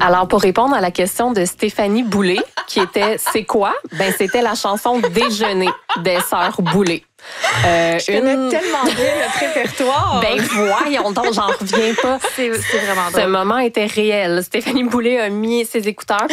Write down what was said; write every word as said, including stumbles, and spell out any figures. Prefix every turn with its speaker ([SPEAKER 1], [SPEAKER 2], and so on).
[SPEAKER 1] Alors, pour répondre à la question de Stéphanie Boulay, qui était « C'est quoi? » Ben, c'était la chanson « Déjeuner » des Sœurs Boulay.
[SPEAKER 2] Euh, je connais une... tellement bien notre répertoire.
[SPEAKER 1] Ben voyons donc, j'en reviens pas.
[SPEAKER 2] C'est, c'est vraiment drôle.
[SPEAKER 1] Ce moment était réel. Stéphanie Boulay a mis ses écouteurs